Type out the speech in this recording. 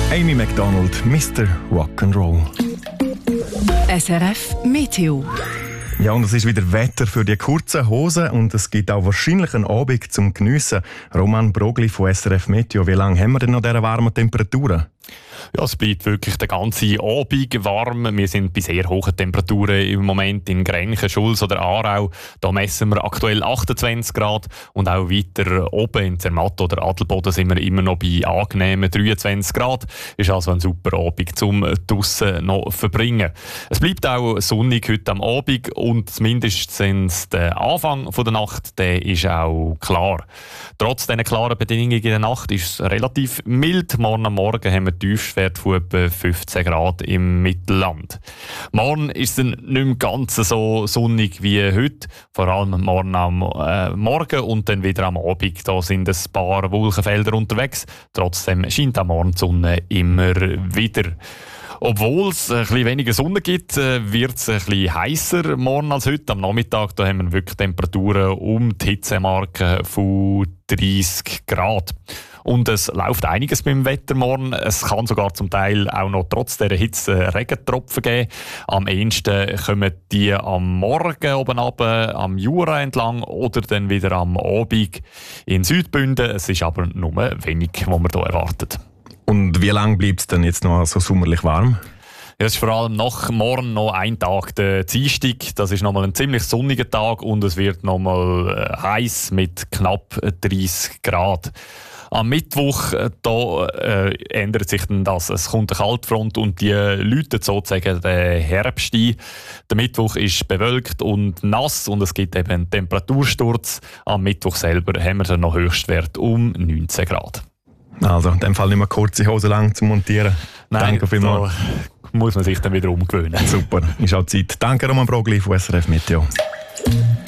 Amy MacDonald, Mr. Rock'n'Roll. SRF Meteo. Ja, und es ist wieder Wetter für die kurzen Hosen und es gibt auch wahrscheinlich einen Abend zum Geniessen. Roman Brogli von SRF Meteo, wie lange haben wir denn noch diese warmen Temperaturen? Ja, es bleibt wirklich den ganzen Abend warm. Wir sind bei sehr hohen Temperaturen im Moment in Grenchen, Schulz oder Aarau. Da messen wir aktuell 28 Grad und auch weiter oben in Zermatt oder Adelboden sind wir immer noch bei angenehmen 23 Grad. Ist also ein super Abend zum draussen noch verbringen. Es bleibt auch sonnig heute am Abend und zumindest der Anfang der Nacht, der ist auch klar. Trotz diesen klaren Bedingungen in der Nacht ist es relativ mild. Morgen am Morgen haben wir Tiefstwert von etwa 15 Grad im Mittelland. Morgen ist es nicht mehr ganz so sonnig wie heute. Vor allem morgen am Morgen und dann wieder am Abend. Da sind ein paar Wolkenfelder unterwegs. Trotzdem scheint am Morgen die Sonne immer wieder. Obwohl es ein bisschen weniger Sonne gibt, wird es ein bisschen heißer morgen als heute. Am Nachmittag da haben wir wirklich Temperaturen um die Hitzemarke von 30 Grad. Und es läuft einiges beim Wetter morgen. Es kann sogar zum Teil auch noch trotz dieser Hitze Regentropfen geben. Am ehesten kommen die am Morgen oben runter, am Jura entlang oder dann wieder am Abend in Südbünden. Es ist aber nur wenig, was man hier erwartet. Und wie lange bleibt es denn jetzt noch so sommerlich warm? Ja, es ist vor allem nach morgen noch ein Tag, der Dienstag. Das ist nochmal ein ziemlich sonniger Tag und es wird nochmal heiß mit knapp 30 Grad. Am Mittwoch da ändert sich dann das. Es kommt eine Kaltfront und die läutet sozusagen den Herbst ein. Der Mittwoch ist bewölkt und nass und es gibt eben einen Temperatursturz. Am Mittwoch selber haben wir dann noch Höchstwert um 19 Grad. Also in dem Fall nicht mehr kurze Hose lang zu montieren. Nein, danke vielmals. Da muss man sich dann wieder umgewöhnen. Super, ist auch Zeit. Danke Roman Brogli von SRF Meteo.